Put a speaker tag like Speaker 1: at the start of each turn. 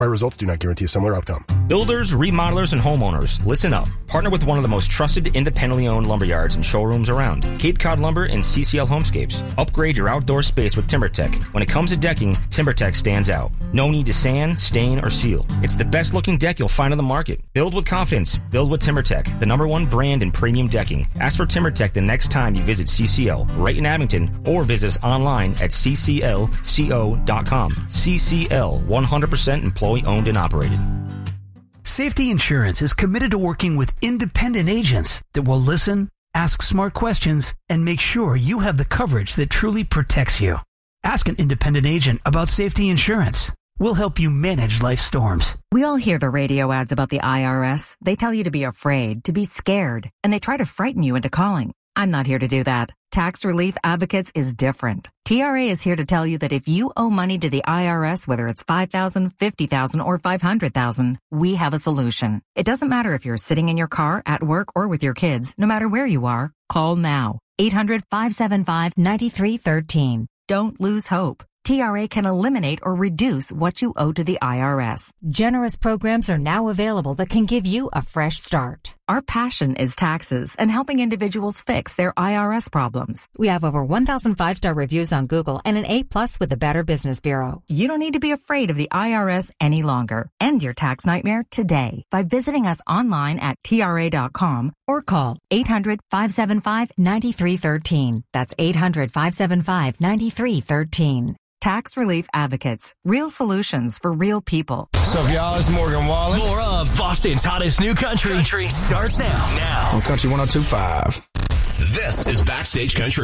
Speaker 1: Our results do not guarantee a similar outcome.
Speaker 2: Builders, remodelers, and homeowners, listen up. Partner with one of the most trusted, independently owned lumberyards and showrooms around. Cape Cod Lumber and CCL Homescapes. Upgrade your outdoor space with TimberTech. When it comes to decking, TimberTech stands out. No need to sand, stain, or seal. It's the best looking deck you'll find on the market. Build with confidence. Build with TimberTech, the #1 brand in premium decking. Ask for TimberTech the next time you visit CCL, right in Abington, or visit us online at cclco.com. CCL, 100% employee owned and operated.
Speaker 3: Safety Insurance is committed to working with independent agents that will listen, ask smart questions, and make sure you have the coverage that truly protects you. Ask an independent agent about safety insurance. We'll help you manage life storms.
Speaker 4: We all hear the radio ads about the IRS. They tell you to be afraid, to be scared, and they try to frighten you into calling. I'm not here to do that. Tax Relief Advocates is different. TRA is here to tell you that if you owe money to the IRS, whether it's $5,000, $50,000, or $500,000, we have a solution. It doesn't matter if you're sitting in your car, at work, or with your kids. No matter where you are, call now. 800-575-9313. Don't lose hope. TRA can eliminate or reduce what you owe to the IRS.
Speaker 5: Generous programs are now available that can give you a fresh start.
Speaker 4: Our passion is taxes and helping individuals fix their IRS problems.
Speaker 5: We have over 1,000 5-star reviews on Google and an A+ with the Better Business Bureau.
Speaker 4: You don't need to be afraid of the IRS any longer. End your tax nightmare today by visiting us online at TRA.com or call 800-575-9313. That's 800-575-9313. Tax Relief Advocates. Real solutions for real people.
Speaker 6: What's up, y'all? It's Morgan Wallen.
Speaker 7: More of Boston's hottest new country starts now.
Speaker 6: On Country 102.5.
Speaker 7: This is Backstage Country.